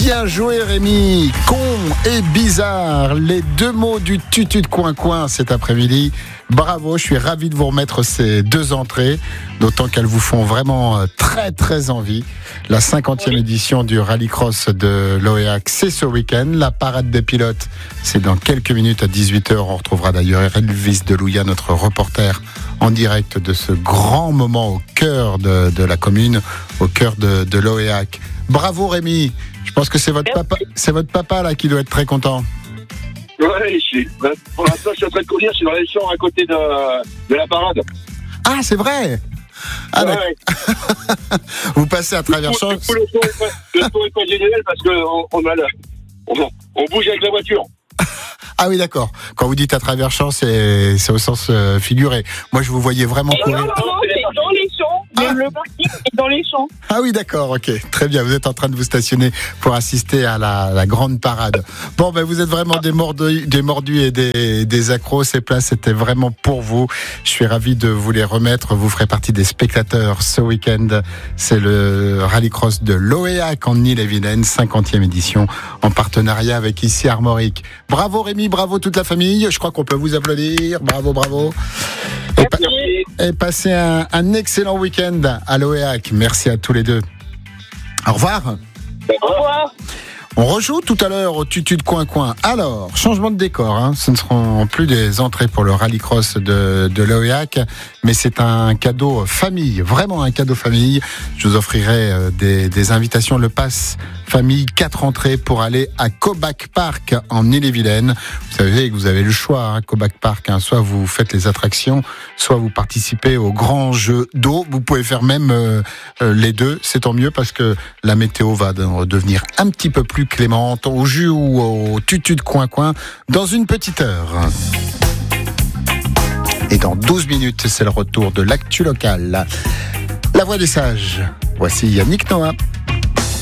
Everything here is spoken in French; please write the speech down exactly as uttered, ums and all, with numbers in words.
Bien joué Rémi. Con et bizarre, les deux mots du tutu de coin-coin cet après-midi. Bravo, je suis ravi de vous remettre ces deux entrées, d'autant qu'elles vous font vraiment très très envie. La cinquantième oui. édition du Rallycross de l'Oéac, c'est ce week-end. La parade des pilotes, c'est dans quelques minutes à dix-huit heures. On retrouvera d'ailleurs Elvis Delouya, notre reporter, en direct de ce grand moment au cœur de, de la commune, au cœur de, de l'Oéac. Bravo Rémi, je pense que c'est votre papa, c'est votre papa là qui doit être très content. Ouais, je suis, pour l'instant, je suis en train de courir, je suis dans les champs à côté de, de la parade. Ah, c'est vrai. Ah, ouais, ouais. Vous passez à travers champs. Le son est pas génial parce qu'on on a le, on, on bouge avec la voiture. Ah oui, d'accord. Quand vous dites à travers champs, c'est, c'est au sens euh, figuré. Moi, je vous voyais vraiment Et courir. Non, non, non, c'est dans les champs. Ah. Le parking est dans les champs. Ah oui, d'accord, ok. Très bien, vous êtes en train de vous stationner pour assister à la, la grande parade. Bon, ben vous êtes vraiment des mordus, des mordus et des, des accros. Ces places, c'était vraiment pour vous. Je suis ravi de vous les remettre. Vous ferez partie des spectateurs ce week-end. C'est le Rallycross de l'Oéac en Ille-et-Vilaine, cinquantième édition, en partenariat avec ici Armorique. Bravo Rémi, bravo toute la famille. Je crois qu'on peut vous applaudir. Bravo, bravo. Et, pa- et passez un, un excellent week-end à l'Oéac. Merci à tous les deux. Au revoir. Au revoir. On rejoue tout à l'heure au tutu de coin-coin. Alors, changement de décor, hein. Ce ne seront plus des entrées pour le Rallycross de, de l'Oéac, mais c'est un cadeau famille, vraiment un cadeau famille. Je vous offrirai euh, des, des invitations, le pass famille, quatre entrées pour aller à Cobac Park en Ille-et-Vilaine. Vous savez que vous avez le choix, hein, Cobac Park, hein, soit vous faites les attractions, soit vous participez au grand jeu d'eau. Vous pouvez faire même euh, euh, les deux, c'est tant mieux parce que la météo va devenir un petit peu plus clémente, au jus ou au tutu de coin-coin, dans une petite heure. Et dans douze minutes, c'est le retour de l'actu locale. La voix des sages. Voici Yannick Noah.